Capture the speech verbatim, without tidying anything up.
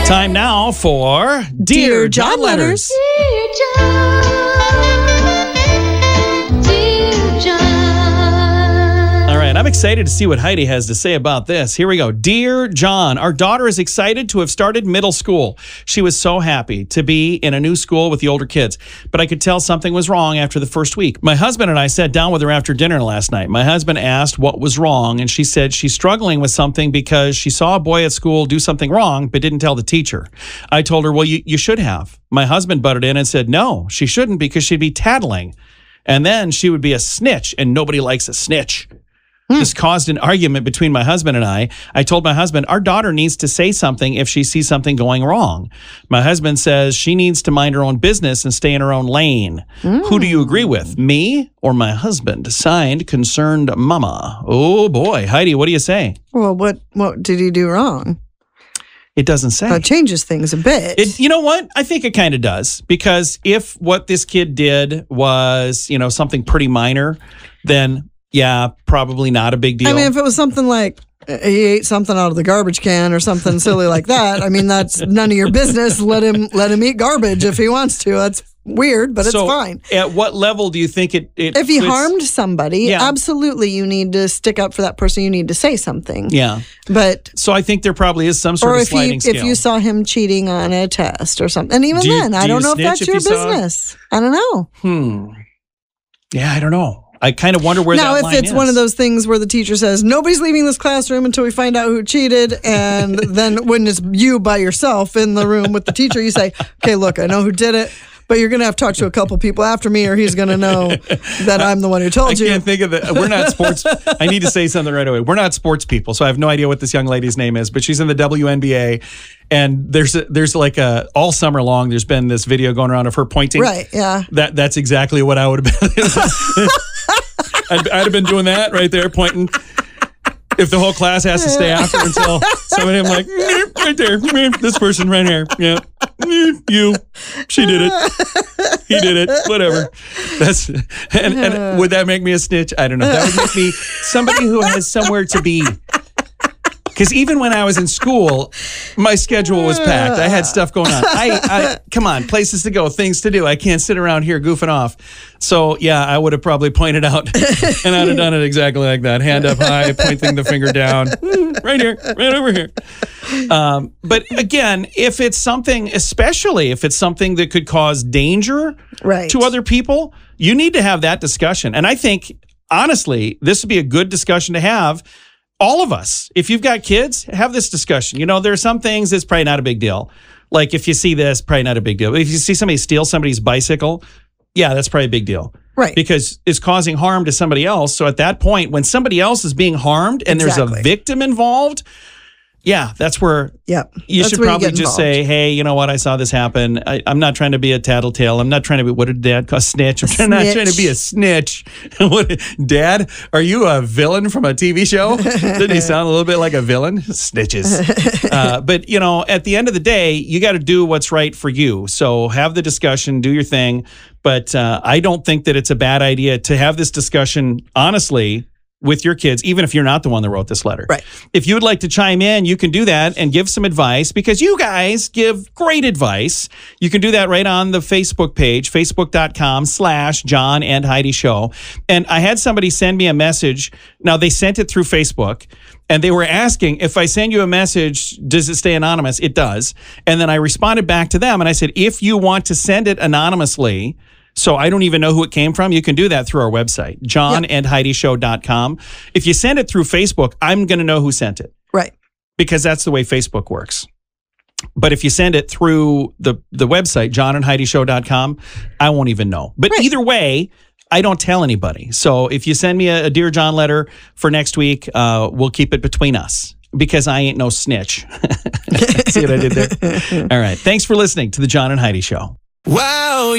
Time now for Dear, Dear John, John Letters. Letters. Dear John, dear John. All right, I'm excited to see what Heidi has to say about this. Here we go. Dear John, our daughter is excited to have started middle school. She was so happy to be in a new school with the older kids, but I could tell something was wrong after the first week. My husband and I sat down with her after dinner last night. My husband asked what was wrong, and she said she's struggling with something because she saw a boy at school do something wrong but didn't tell the teacher. I told her, well, you, you should have. My husband butted in and said, no, she shouldn't because she'd be tattling. And then she would be a snitch, and nobody likes a snitch. This caused an argument between my husband and I. I told my husband, our daughter needs to say something if she sees something going wrong. My husband says she needs to mind her own business and stay in her own lane. Mm. Who do you agree with, me or my husband? Signed, Concerned Mama. Oh, boy. Heidi, what do you say? Well, what, what did he do wrong? It doesn't say. That changes things a bit. It, you know what? I think it kind of does. Because if what this kid did was, you know, something pretty minor, then... yeah, probably not a big deal. I mean, if it was something like he ate something out of the garbage can or something silly like that, I mean, that's none of your business. Let him let him eat garbage if he wants to. That's weird, but so it's fine. At what level do you think it? it if he fits? harmed somebody, Yeah. absolutely, you need to stick up for that person. You need to say something. Yeah. But so I think there probably is some sort or of if sliding you scale. if you saw him cheating on a test or something, and even Do you- then, do I don't you know if snitch that's if your you saw it? business. I don't know. Hmm. Yeah, I don't know. I kind of wonder where Now, that if line it's is. one of those things where the teacher says, nobody's leaving this classroom until we find out who cheated, and then when it's you by yourself in the room with the teacher, you say, okay, look, I know who did it, but you're going to have to talk to a couple people after me, or he's going to know that I'm the one who told I you. can't think of it. We're not sports. I need to say something right away. We're not sports people, so I have no idea what this young lady's name is, but she's in the W N B A. And there's a, there's like a all summer long. There's been this video going around of her pointing. Right? Yeah. That that's exactly what I would have been. I'd, I'd have been doing that right there, pointing. If the whole class has to stay after until somebody, I'm like, right there, this person right here, yeah, you, she did it, he did it, whatever. That's and, and would that make me a snitch? I don't know. That would make me somebody who has somewhere to be. Because even when I was in school, my schedule was packed. I had stuff going on. I, I come on, places to go, things to do. I can't sit around here goofing off. So yeah, I would have probably pointed out, and I'd have done it exactly like that. Hand up high, pointing the finger down, right here, right over here. Um, but again, if it's something, especially if it's something that could cause danger Right. to other people, you need to have that discussion. And I think honestly, this would be a good discussion to have. All of us, if you've got kids, have this discussion. You know, there are some things that's probably not a big deal. Like if you see this, probably not a big deal. If you see somebody steal somebody's bicycle, yeah, that's probably a big deal. Right. Because it's causing harm to somebody else. So at that point, when somebody else is being harmed and Exactly. there's a victim involved, yeah, that's where Yep. you That's should where you probably get just involved. say, hey, you know what? I saw this happen. I, I'm not trying to be a tattletale. I'm not trying to be, what did Dad call snitch? I'm trying, not trying to be a snitch. What, Dad, are you a villain from a T V show? Didn't he sound a little bit like a villain? Snitches. uh, but, you know, at the end of the day, you got to do what's right for you. So have the discussion, do your thing. But uh, I don't think that it's a bad idea to have this discussion, honestly, with your kids, even if you're not the one that wrote this letter. Right. If you would like to chime in, you can do that and give some advice because you guys give great advice. You can do that right on the Facebook page, facebook.com slash John and Heidi Show. And I had somebody send me a message. Now, they sent it through Facebook, and they were asking, if I send you a message, does it stay anonymous? It does. And then I responded back to them, and I said, if you want to send it anonymously, so I don't even know who it came from, you can do that through our website, john and heidi show dot com. If you send it through Facebook, I'm going to know who sent it. Right. Because that's the way Facebook works. But if you send it through the, the website, john and heidi show dot com, I won't even know. But Right. either way, I don't tell anybody. So if you send me a, a Dear John letter for next week, uh, we'll keep it between us because I ain't no snitch. See what I did there? All right. Thanks for listening to the John and Heidi Show. Wow.